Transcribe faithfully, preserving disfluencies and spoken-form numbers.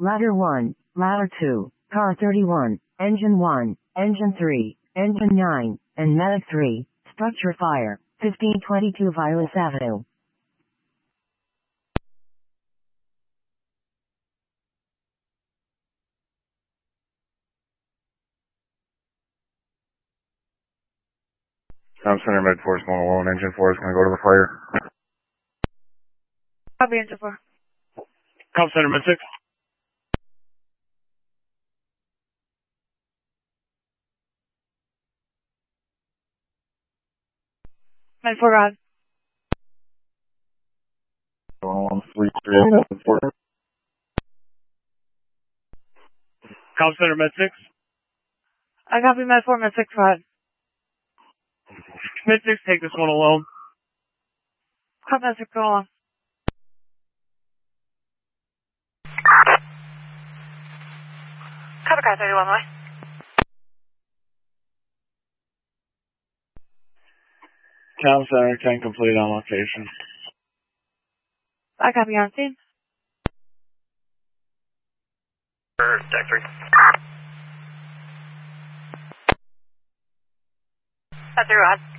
Ladder one, Ladder two, Car thirty-one, Engine one, Engine three, Engine nine, and Medic three, Structure Fire, fifteen twenty-two Violas Avenue. Town Center Med four is going alone. Engine four is going to go to the fire. Copy, Engine four. Town Center Med six. Med four, God. Going alone. three three Med four. Town Center Med six. I copy Med four, Med six, God. Med six, take this one alone. Copy, Med six, go on. Copy, Car thirty-one, way. Town Center, ten complete on location. I copy, on scene. Deck three. That's your rod.